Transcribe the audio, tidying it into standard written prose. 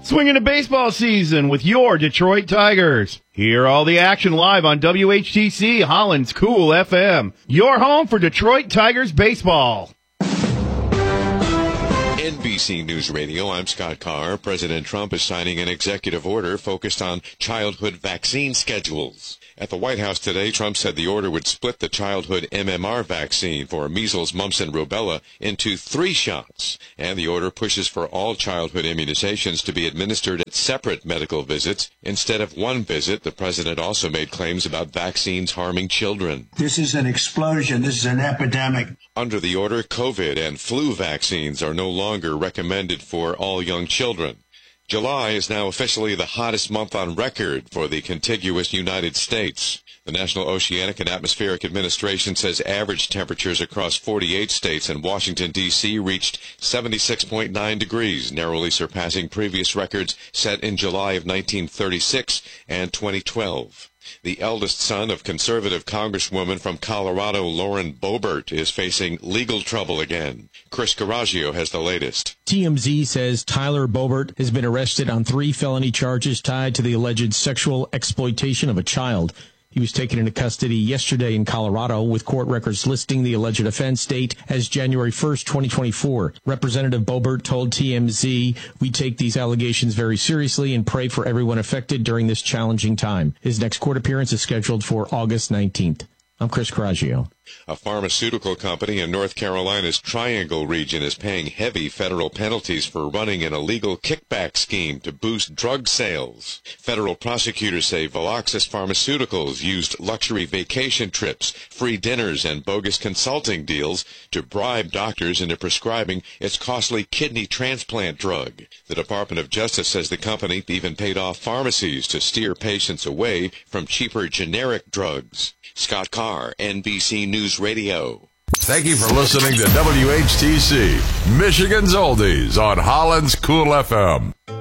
Swinging to baseball season with your Detroit Tigers. Hear all the action live on WHTC Holland's Cool FM. Your home for Detroit Tigers baseball. NBC News Radio, I'm Scott Carr. President Trump is signing an executive order focused on childhood vaccine schedules. At the White House today, Trump said the order would split the childhood MMR vaccine for measles, mumps, and rubella into 3 shots. And the order pushes for all childhood immunizations to be administered at separate medical visits instead of one visit. The president also made claims about vaccines harming children. This is an explosion. This is an epidemic. Under the order, COVID and flu vaccines are no longer recommended for all young children. July is now officially the hottest month on record for the contiguous United States. The National Oceanic and Atmospheric Administration says average temperatures across 48 states and Washington, D.C. reached 76.9 degrees, narrowly surpassing previous records set in July of 1936 and 2012. The eldest son of conservative Congresswoman from Colorado, Lauren Boebert, is facing legal trouble again. Chris Coraggio has the latest. TMZ says Tyler Boebert has been arrested on 3 felony charges tied to the alleged sexual exploitation of a child. He was taken into custody yesterday in Colorado, with court records listing the alleged offense date as January 1st, 2024. Representative Boebert told TMZ, "We take these allegations very seriously and pray for everyone affected during this challenging time." His next court appearance is scheduled for August 19th. I'm Chris Coraggio. A pharmaceutical company in North Carolina's Triangle region is paying heavy federal penalties for running an illegal kickback scheme to boost drug sales. Federal prosecutors say Veloxis Pharmaceuticals used luxury vacation trips, free dinners, and bogus consulting deals to bribe doctors into prescribing its costly kidney transplant drug. The Department of Justice says the company even paid off pharmacies to steer patients away from cheaper generic drugs. Scott Carr, NBC News Radio. Thank you for listening to WHTC, Michigan's Oldies on Holland's Cool FM.